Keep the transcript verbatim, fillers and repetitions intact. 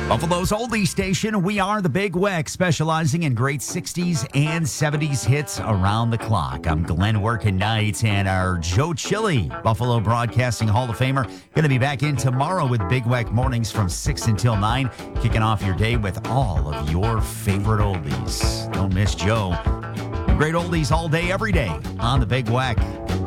Buffalo's oldie station, we are the Big Weck, specializing in great sixties and seventies hits around the clock. I'm Glenn Workinight, and our Joe Chili, Buffalo Broadcasting Hall of Famer, going to be back in tomorrow with Big Weck mornings from six until nine, kicking off your day with all of your favorite oldies. Don't miss Joe. Great oldies all day, every day on the Big Weck.